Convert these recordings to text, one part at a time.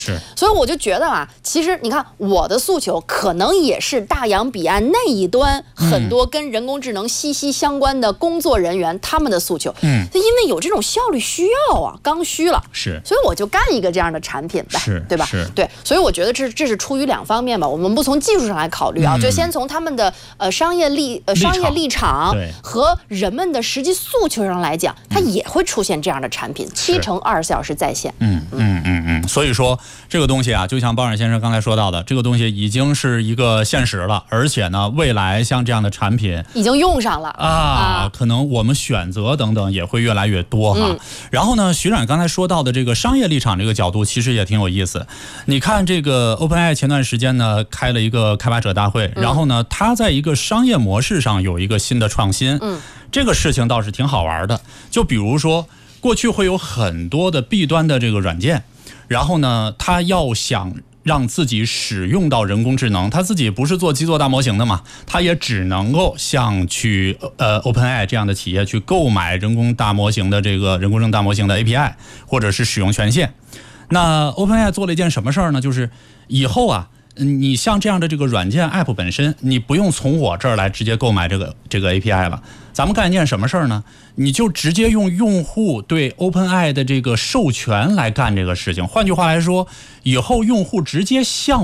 是， 所以我就觉得啊，其实你看我的诉求可能也是大洋彼岸那一端很多跟人工智能息息相关的工作人员他们的诉求。因为有这种效率需要啊，刚需了。 是， 所以我就干一个这样的产品呗，对吧？对，所以我觉得这是出于两方面吧。我们不从技术上来考虑啊，就先从他们的商业立场和人们的实际诉求上来讲，它也会出现这样的产品，7成24小时在线。 所以说这个东西啊，就像包冉先生刚才说到的，这个东西已经是一个现实了，而且呢，未来像这样的产品已经用上了啊， 可能我们选择等等也会越来越多哈。然后呢，徐冉刚才说到的这个商业立场这个角度，其实也挺有意思。你看这个 OpenAI 前段时间呢开了一个开发者大会，然后呢，它在一个商业模式上有一个新的创新。这个事情倒是挺好玩的。就比如说，过去会有很多的弊端的这个软件。然后呢，他要想让自己使用到人工智能，他自己不是做基座大模型的嘛，他也只能够像去OpenAI 这样的企业去购买人工智能大模型的 API 或者是使用权限。那 OpenAI 做了一件什么事儿呢？就是以后啊，你像这样的这个软件 App 本身，你不用从我这儿来直接购买这个 API 了。咱们干一件什么事儿呢？你就直接用用户对 OpenAI 的这个授权来干这个事情。换句话来说，以后用户直接向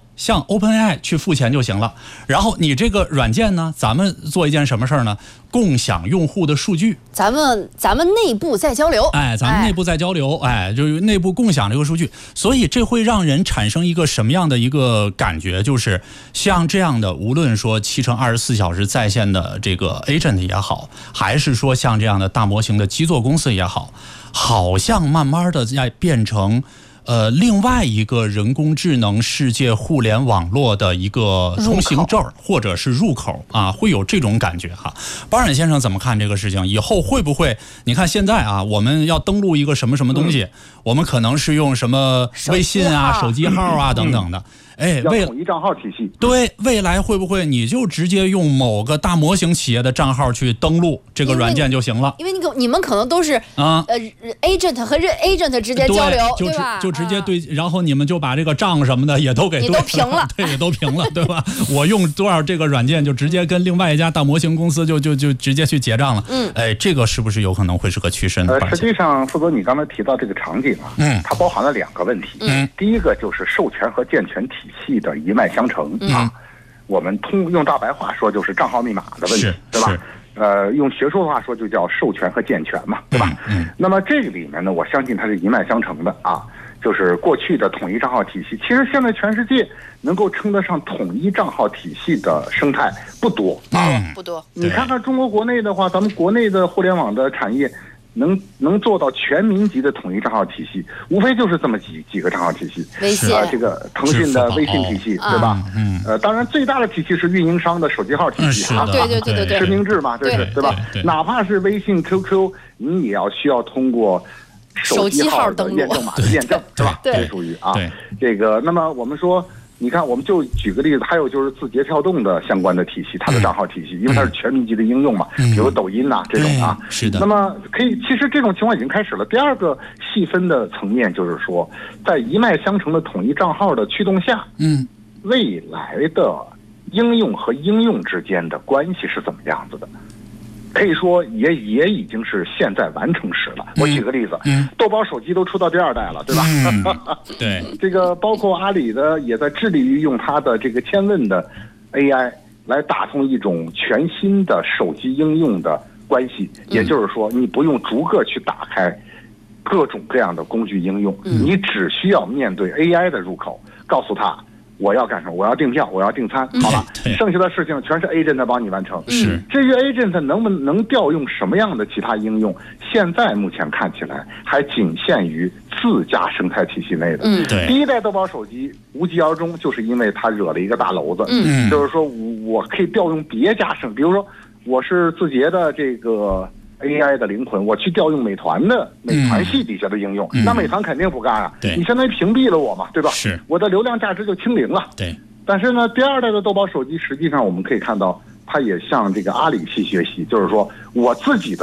OpenAI 去付钱就行了。然后你这个软件呢，咱们做一件什么事儿呢？共享用户的数据， 咱们内部在交流， 咱们内部在交流，就是内部共享这个数据，所以这会让人产生一个什么样的一个感觉？就是像这样的，无论说7乘24小时在线的这个 agent 也好，还是说像这样的大模型的基座公司也好，好像慢慢的在变成另外一个人工智能世界互联网络的一个通行证或者是入口啊，会有这种感觉哈。包冉先生怎么看这个事情？以后会不会？你看现在啊，我们要登录一个什么东西，我们可能是用什么微信啊、手机号啊等等的。 要统一账号体系。 对，未来会不会你就直接用某个大模型企业的账号去登录这个软件就行了？ 因为你们可能都是agent 和agent 之间交流，对吧？ 就直接对，然后你们就把这个账什么的也都给你都平了， 对，也都平了，对吧？我用多少这个软件就直接跟另外一家大模型公司就直接去结账了。这个是不是有可能会是个趋势呢？ 实际上，负责你刚才提到这个场景啊，它包含了2个问题。第一个就是授权和健全体系的一脉相承啊，我们用大白话说就是账号密码的问题，对吧？用学术的话说就叫授权和健全嘛，对吧？那么这个里面呢，我相信它是一脉相承的啊，就是过去的统一账号体系，其实现在全世界能够称得上统一账号体系的生态不多啊， 不多。 你看看中国国内的话，咱们国内的互联网的产业能做到全民级的统一账号体系，无非就是这么几个账号体系。 微信这个腾讯的微信体系，对吧？当然最大的体系是运营商的手机号体系啊， 对， 实名制嘛，对吧？哪怕是微信、QQ， 你也需要通过手机号的验证码的验证，是吧？这属于啊，这个。那么我们说。你看，我们就举个例子，还有就是字节跳动的相关的体系，它的账号体系，因为它是全民级的应用嘛，比如抖音呐这种啊。 是的。 那么其实这种情况已经开始了。第二个细分的层面就是说，在一脉相承的统一账号的驱动下，未来的应用和应用之间的关系是怎么样子的？可以说也已经是现在完成时了。我举个例子，豆包手机都出到第2代了，对吧？ 对， 这个包括阿里的也在致力于用它的这个千问的 AI 来打通一种全新的手机应用的关系。也就是说，你不用逐个去打开各种各样的工具应用，你只需要面对 AI 的入口，告诉他。我要干什么？我要订票，我要订餐，好吧？剩下的事情全是 agent 帮你完成。至于 agent 能调用什么样的其他应用，现在目前看起来还仅限于自家生态体系内的。第1代豆包手机无疾而终，就是因为它惹了一个大娄子。就是说我可以调用别家比如说我是字节的这个。AI 的灵魂，我去调用美团系底下的应用，那美团肯定不干啊！你相当于屏蔽了我嘛，对吧？我的流量价值就清零了。但是呢，第2代的豆包手机，实际上我们可以看到，它也向这个阿里系学习，就是说我自己的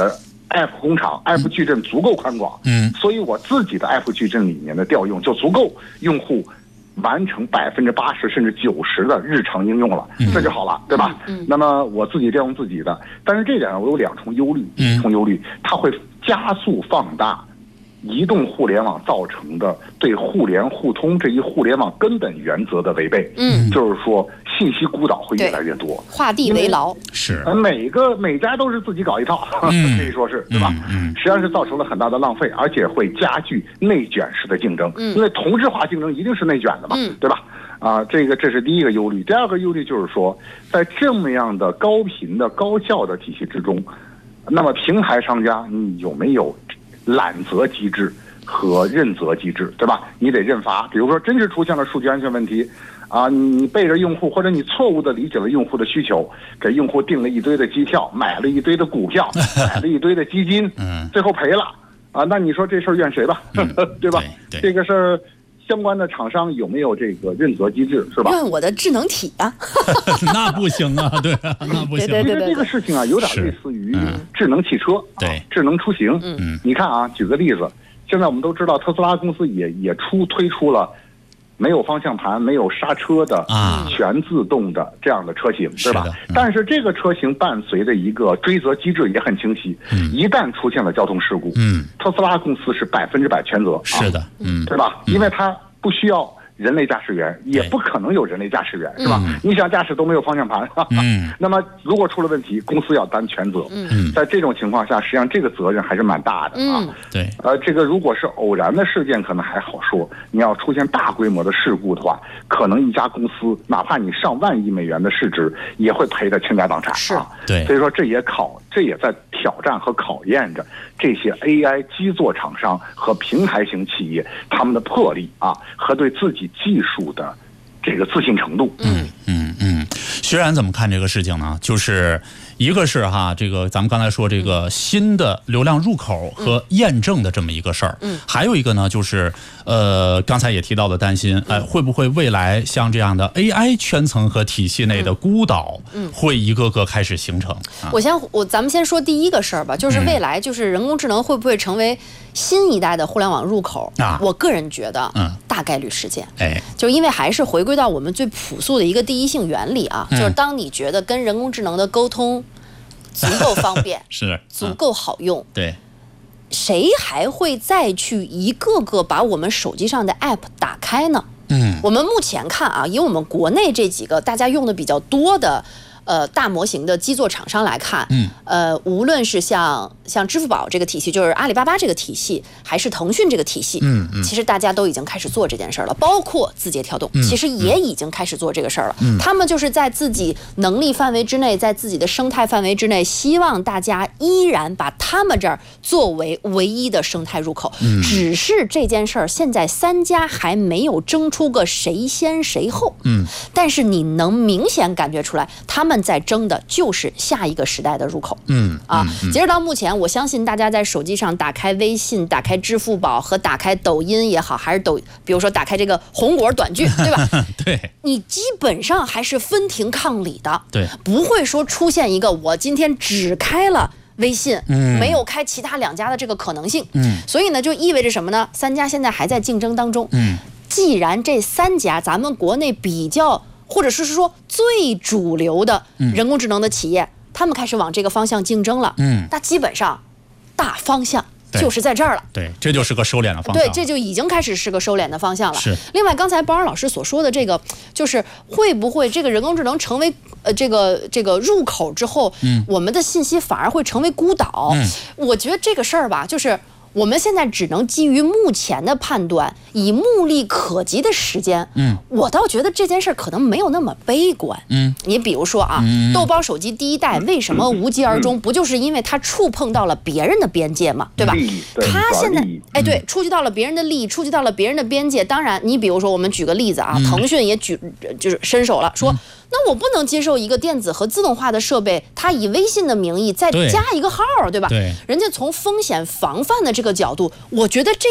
，app 工厂 app 矩阵足够宽广，所以我自己的 app 矩阵里面的调用就足够用户完成80%甚至90%的日常应用了，这就好了，对吧？那么我自己调用自己的，但是这点上我有2重忧虑，它会加速放大移动互联网造成的对互联互通这一互联网根本原则的违背，就是说信息孤岛会越来越多， 画地为牢， 是每家都是自己搞一套，可以说是，对吧？实际上是造成了很大的浪费，而且会加剧内卷式的竞争，因为同质化竞争一定是内卷的嘛，对吧？这是第一个忧虑。第二个忧虑就是说，在这么样的高频的高效的体系之中，那么平台商家你有没有揽责机制和认责机制，对吧？你得认罚，比如说真是出现了数据安全问题，你背着用户或者你错误的理解了用户的需求，给用户订了一堆的机票，买了一堆的股票，买了一堆的基金，最后赔了，那你说这事儿怨谁吧？对吧？这个事儿相关的厂商有没有这个认责机制，是吧？ 怨我的智能体啊， 那不行啊，对啊，那不行。 其实这个事情有点类似于智能汽车， 对， 智能出行。你看举个例子，现在我们都知道特斯拉公司也推出了没有方向盘、没有刹车的全自动的这样的车型，对吧？但是这个车型伴随着一个追责机制也很清晰，一旦出现了交通事故，特斯拉公司是100%全责， 是的， 对吧？因为它不需要人类驾驶员，也不可能有人类驾驶员，是吧？你想驾驶都没有方向盘，那么如果出了问题，公司要担全责。在这种情况下，实际上这个责任还是蛮大的啊。 对， 这个如果是偶然的事件，可能还好说；你要出现大规模的事故的话，可能一家公司哪怕你上万亿美元的市值，也会赔得倾家荡产。 是， 对。 所以说这也在挑战和考验着这些 AI 基座厂商和平台型企业他们的魄力和对自己技术的这个自信程度。 薛然怎么看这个事情呢？就是一个是这个咱们刚才说这个新的流量入口和验证的这么一个事儿，还有一个呢就是刚才也提到的担心，会不会未来像这样的 AI 圈层和体系内的孤岛，会一个个开始形成？ 咱们先说第一个事儿吧，就是未来就是人工智能会不会成为新一代的互联网入口？我个人觉得，大概率事件。就因为还是回归到我们最朴素的一个第一性原理就是当你觉得跟人工智能的沟通足够方便， 是足够好用， 对， 谁还会再去一个个把我们手机上的 app 打开呢？我们目前看以我们国内这几个大家用的比较多的大模型的基座厂商来看，无论是像支付宝这个体系，就是阿里巴巴这个体系，还是腾讯这个体系，其实大家都已经开始做这件事了。包括字节跳动，其实也已经开始做这个事儿了。他们就是在自己能力范围之内，在自己的生态范围之内，希望大家依然把他们这儿作为唯一的生态入口。只是这件事儿现在3家还没有争出个谁先谁后。但是你能明显感觉出来，他们在争的就是下一个时代的入口。截止到目前，我相信大家在手机上打开微信、打开支付宝和打开抖音也好，还是比如说打开这个红果短剧，对吧？ 对， 你基本上还是分庭抗礼的。 对， 不会说出现一个我今天只开了微信，没有开其他2家的这个可能性。所以呢，就意味着什么呢？3家现在还在竞争当中。既然这3家咱们国内比较，或者是说最主流的人工智能的企业，他们开始往这个方向竞争了。那基本上大方向就是在这儿了。 对，这就是个收敛的方向。 对，这就已经开始是个收敛的方向了。 是。 另外，刚才包尔老师所说的这个，就是会不会这个人工智能成为这个入口之后，我们的信息反而会成为孤岛？我觉得这个事儿吧，就是我们现在只能基于目前的判断，以目力可及的时间，我倒觉得这件事可能没有那么悲观。你比如说豆包手机第1代为什么无疾而终？不就是因为它触碰到了别人的边界嘛，对吧？它现在对，触及到了别人的利益，触及到了别人的边界。当然，你比如说我们举个例子腾讯也就是伸手了，说那我不能接受一个电子和自动化的设备，它以微信的名义再加一个号，对吧？ 对， 人家从风险防范的这个角度，我觉得这个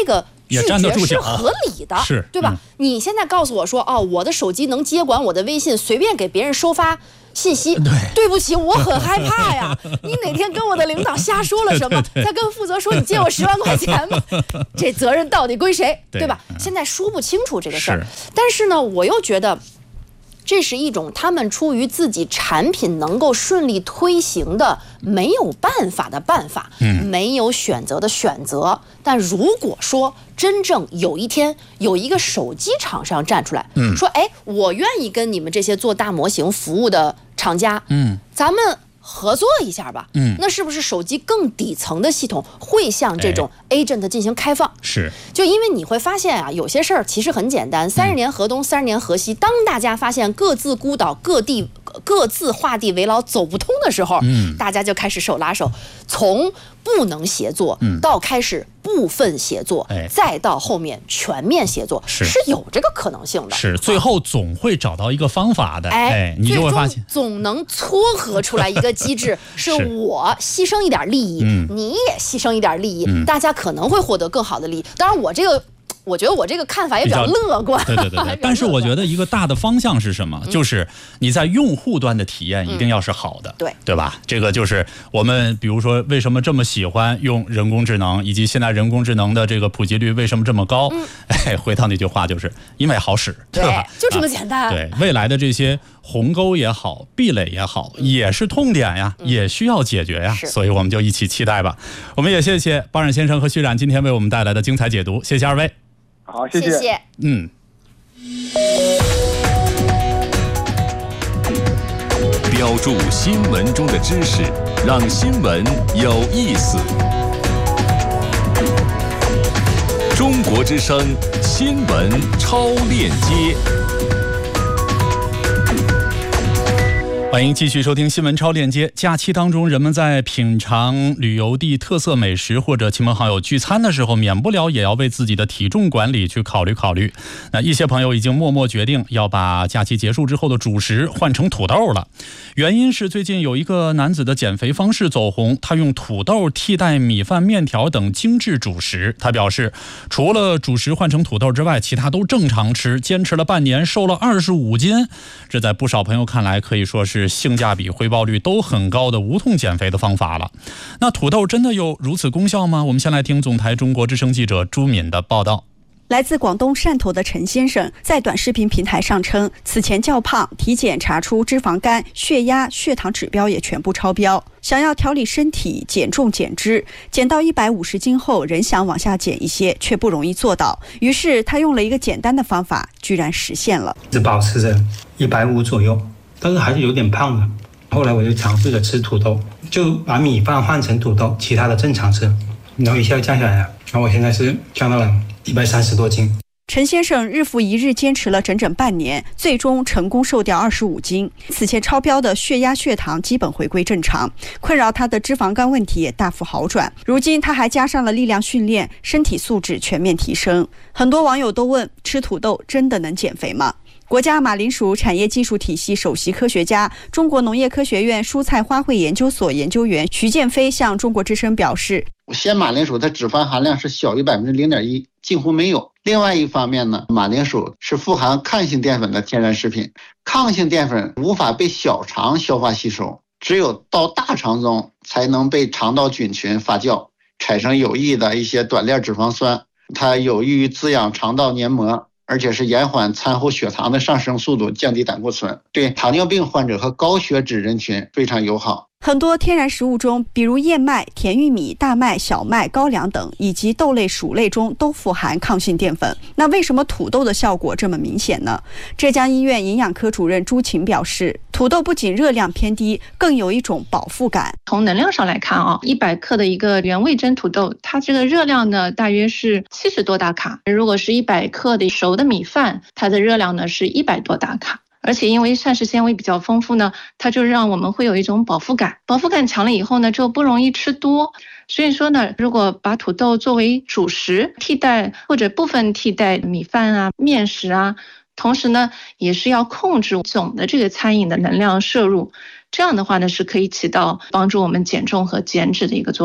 也站得住脚， 拒绝是合理的， 是对吧？你现在告诉我说，哦，我的手机能接管我的微信，随便给别人收发信息，对不起，我很害怕呀。你哪天跟我的领导瞎说了什么，再跟负责说你借我10万块钱吧，这责任到底归谁，对吧？现在说不清楚这个事儿，但是呢，我又觉得这是一种他们出于自己产品能够顺利推行的没有办法的办法，没有选择的选择。但如果说真正有一天有一个手机厂商站出来，说，哎，我愿意跟你们这些做大模型服务的厂家，咱们合作一下吧，那是不是手机更底层的系统会向这种 agent 进行开放？ 是， 就因为你会发现啊，有些事儿其实很简单，30年河东，30年河西。当大家发现各自孤岛、各自画地为牢走不通的时候，大家就开始手拉手，从不能协作到开始部分协作，再到后面全面协作，是有这个可能性的。 是，最后总会找到一个方法的。你就会发现， 总能撮合出来一个机制，是我牺牲一点利益，你也牺牲一点利益，大家可能会获得更好的利益。当然，我觉得我这个看法也比较乐观。 对。但是我觉得一个大的方向是什么？就是你在用户端的体验一定要是好的，对吧？这个就是我们比如说为什么这么喜欢用人工智能，以及现在人工智能的这个普及率为什么这么高？回到那句话，就是因为好使，对吧？ 就这么简单。 对，未来的这些鸿沟也好，壁垒也好，也是痛点呀，也需要解决呀。所以我们就一起期待吧。我们也谢谢包冉先生和徐冉今天为我们带来的精彩解读，谢谢二位。 好，谢谢。 标注新闻中的知识，让新闻有意思。中国之声新闻超链接。 欢迎继续收听新闻超链接。假期当中，人们在品尝旅游地特色美食或者亲朋好友聚餐的时候，免不了也要为自己的体重管理去考虑。那一些朋友已经默默决定要把假期结束之后的主食换成土豆了。原因是最近有一个男子的减肥方式走红，他用土豆替代米饭、面条等精致主食。他表示，除了主食换成土豆之外，其他都正常吃，坚持了半年，瘦了25斤。这在不少朋友看来，可以说是性价比、回报率都很高的无痛减肥的方法了。那土豆真的有如此功效吗？我们先来听总台中国之声记者朱敏的报道。 来自广东汕头的陈先生在短视频平台上称，此前较胖，体检查出脂肪肝、血压、血糖指标也全部超标，想要调理身体、减重减脂，减到150斤后仍想往下减一些，却不容易做到。于是他用了一个简单的方法，居然实现了。 只保持着150左右，但是还是有点胖的。后来我就尝试着吃土豆，就把米饭换成土豆，其他的正常吃，然后一下降下来了。然后我现在是降到了130多斤。 陈先生日复一日坚持了整整半年，最终成功瘦掉25斤。此前超标的血压、血糖基本回归正常，困扰他的脂肪肝问题也大幅好转。如今他还加上了力量训练，身体素质全面提升。很多网友都问，吃土豆真的能减肥吗？国家马铃薯产业技术体系首席科学家、中国农业科学院蔬菜花卉研究所研究员徐建飞向中国之声表示， 鲜马铃薯它脂肪含量是小于0.1%，近乎没有。另外一方面呢，马铃薯是富含抗性淀粉的天然食品，抗性淀粉无法被小肠消化吸收，只有到大肠中才能被肠道菌群发酵，产生有益的一些短链脂肪酸，它有益于滋养肠道黏膜，而且是延缓餐后血糖的上升速度，降低胆固醇，对糖尿病患者和高血脂人群非常友好。 很多天然食物中，比如燕麦、甜玉米、大麦、小麦、高粱等，以及豆类、薯类中都富含抗性淀粉。那为什么土豆的效果这么明显呢？浙江医院营养科主任朱晴表示，土豆不仅热量偏低，更有一种饱腹感。 从能量上来看100克的一个原味蒸土豆，它这个热量呢大约是70多大卡。如果是100克的熟的米饭，它的热量呢是100多大卡。而且因为膳食纤维比较丰富呢，它就让我们会有一种饱腹感，饱腹感强了以后呢，就不容易吃多。所以说呢，如果把土豆作为主食替代或者部分替代米饭啊、面食啊，同时呢也是要控制总的这个餐饮的能量摄入，这样的话呢是可以起到帮助我们减重和减脂的一个作用。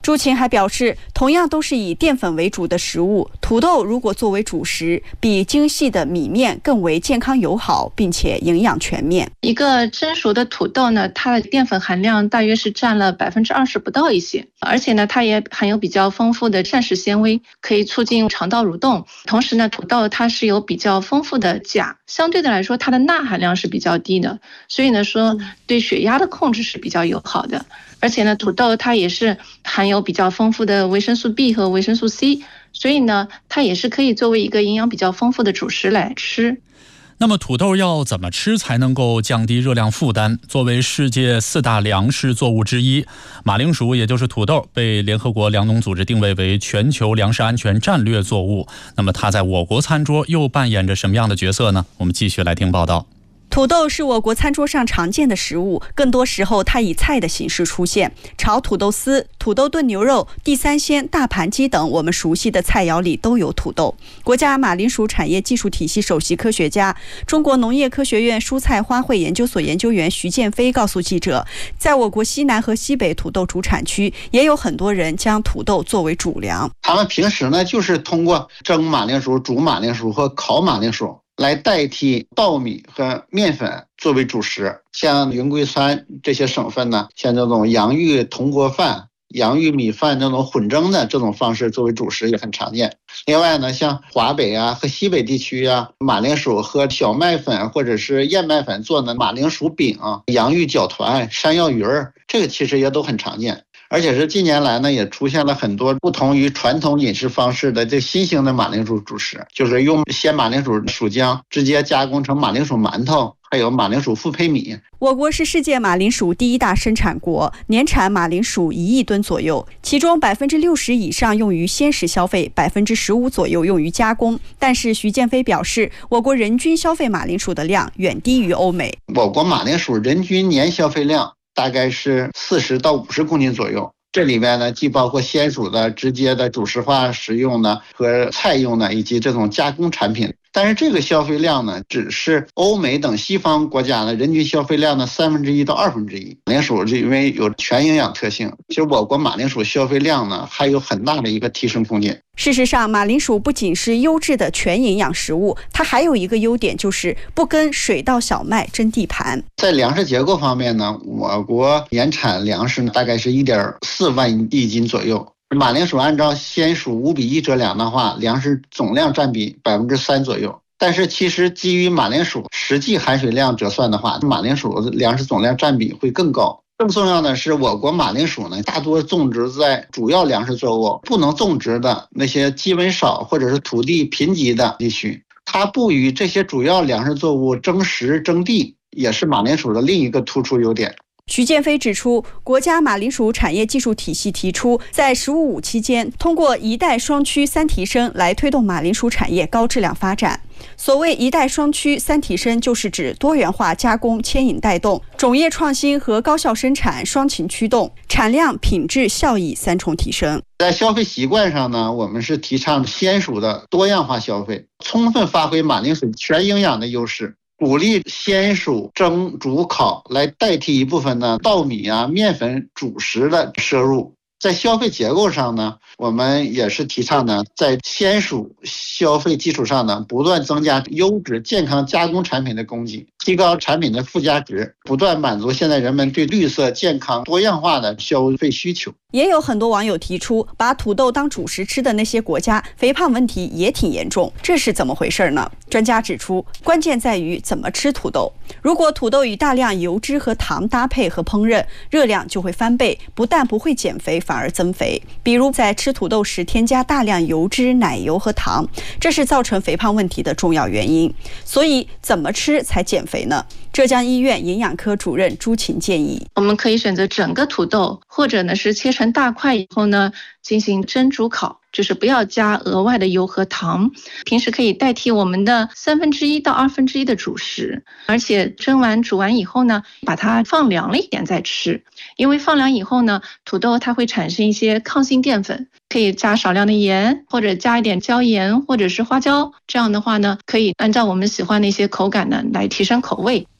朱琴还表示，同样都是以淀粉为主的食物，土豆如果作为主食，比精细的米面更为健康友好，并且营养全面。 一个蒸熟的土豆呢，它的淀粉含量大约是占了20%不到一些，而且呢，它也含有比较丰富的膳食纤维，可以促进肠道蠕动。同时呢，土豆它是有比较丰富的钾，相对的来说，它的钠含量是比较低的，所以呢说对血压的控制是比较友好的。而且呢，土豆它也是含有比较丰富的维生素 B 和维生素 C， 所以呢，它也是可以作为一个营养比较丰富的主食来吃。 那么土豆要怎么吃才能够降低热量负担？作为世界4大粮食作物之一，马铃薯也就是土豆被联合国粮农组织定位为全球粮食安全战略作物。那么它在我国餐桌又扮演着什么样的角色呢？我们继续来听报道。 土豆是我国餐桌上常见的食物，更多时候它以菜的形式出现。炒土豆丝、土豆炖牛肉、地三鲜、大盘鸡等我们熟悉的菜肴里都有土豆。国家马铃薯产业技术体系首席科学家、中国农业科学院蔬菜花卉研究所研究员徐建飞告诉记者，在我国西南和西北土豆主产区，也有很多人将土豆作为主粮。 他们平时呢，就是通过蒸马铃薯、煮马铃薯和烤马铃薯来代替稻米和面粉作为主食。像云贵川这些省份呢，像这种洋芋铜锅饭、洋芋米饭这种混蒸的这种方式作为主食也很常见。另外呢，像华北啊和西北地区啊，马铃薯和小麦粉或者是燕麦粉做的马铃薯饼、洋芋饺团、山药鱼儿，这个其实也都很常见。而且是近年来呢，也出现了很多不同于传统饮食方式的这新型的马铃薯主食，就是用鲜马铃薯薯浆直接加工成马铃薯馒头，还有马铃薯复胚米。 我国是世界马铃薯第一大生产国，年产马铃薯1亿吨左右，其中60%以上用于鲜食消费，15%左右用于加工。但是徐建飞表示，我国人均消费马铃薯的量远低于欧美。 我国马铃薯人均年消费量大概是40到50公斤左右，这里面呢既包括鲜薯的直接的主食化食用的和菜用的，以及这种加工产品。但是这个消费量呢，只是欧美等西方国家的人均消费量的1/3到1/2。马铃薯是因为有全营养特性，其实我国马铃薯消费量呢还有很大的一个提升空间。 事实上，马铃薯不仅是优质的全营养食物，它还有一个优点，就是不跟水稻、小麦争地盘。 在粮食结构方面呢，我国年产粮食大概是1.4万亿斤左右。马铃薯按照鲜薯5:1折量的话，粮食总量占比3%左右。但是其实基于马铃薯实际含水量折算的话，马铃薯粮食总量占比会更高。更重要的是，我国马铃薯呢，大多种植在主要粮食作物不能种植的那些基温少或者是土地贫瘠的地区，它不与这些主要粮食作物争食争地，也是马铃薯的另一个突出优点。 徐建飞指出，国家马铃薯产业技术体系提出，在“15+5”期间，通过一代双趋三提升来推动马铃薯产业高质量发展。所谓一代双趋三提升，就是指多元化加工牵引带动，种业创新和高效生产双擎驱动，产量、品质、效益3重提升。 在消费习惯上呢，我们是提倡鲜薯的多样化消费，充分发挥马铃薯全营养的优势，鼓励鲜薯蒸、煮、烤来代替一部分的稻米啊、面粉主食的摄入。在消费结构上呢，我们也是提倡呢，在鲜薯消费基础上呢，不断增加优质健康加工产品的供给，提高产品的附加值，不断满足现在人们对绿色、健康、多样化的消费需求。 也有很多网友提出，把土豆当主食吃的那些国家，肥胖问题也挺严重，这是怎么回事呢？专家指出，关键在于怎么吃土豆。如果土豆与大量油脂和糖搭配和烹饪，热量就会翻倍，不但不会减肥，反而增肥。比如在吃土豆时添加大量油脂、奶油和糖，这是造成肥胖问题的重要原因。所以怎么吃才减肥呢？浙江医院营养科主任朱琴建议， 我们可以选择整个土豆，或者呢是切成大块以后呢进行蒸、煮、烤，就是不要加额外的油和糖。平时可以代替我们的1/3到1/2的主食，而且蒸完煮完以后呢，把它放凉了一点再吃。因为放凉以后呢，土豆它会产生一些抗性淀粉，可以加少量的盐，或者加一点椒盐或者是花椒，这样的话呢，可以按照我们喜欢的一些口感呢来提升口味。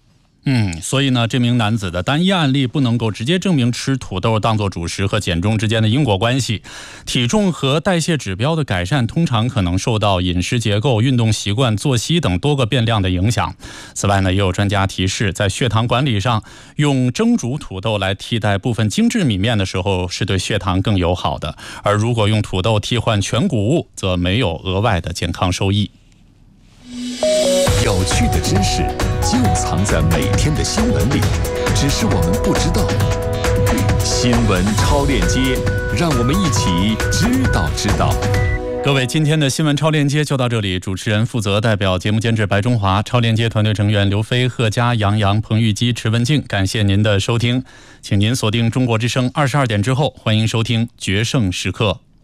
所以呢，这名男子的单一案例不能够直接证明吃土豆当作主食和减重之间的因果关系。体重和代谢指标的改善通常可能受到饮食结构、运动习惯、作息等多个变量的影响。此外呢，也有专家提示，在血糖管理上，用蒸煮土豆来替代部分精致米面的时候，是对血糖更友好的。而如果用土豆替换全谷物，则没有额外的健康收益。 有趣的知识就藏在每天的新闻里，只是我们不知道。新闻超链接，让我们一起知道。 各位，今天的新闻超链接就到这里。主持人负责代表节目监制白中华，超链接团队成员刘飞、贺佳、杨洋、彭玉基、池文静。感谢您的收听，请您锁定中国之声22点之后，欢迎收听决胜时刻。